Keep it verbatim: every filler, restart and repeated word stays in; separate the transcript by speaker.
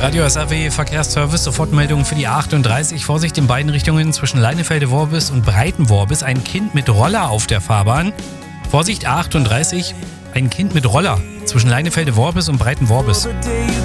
Speaker 1: Der Radio S R W Verkehrsservice, Sofortmeldung für die A achtunddreißig. Vorsicht in beiden Richtungen zwischen Leinefelde-Worbis und Breiten-Worbis. Ein Kind mit Roller auf der Fahrbahn. Vorsicht, A achtunddreißig, ein Kind mit Roller zwischen Leinefelde-Worbis und Breiten-Worbis.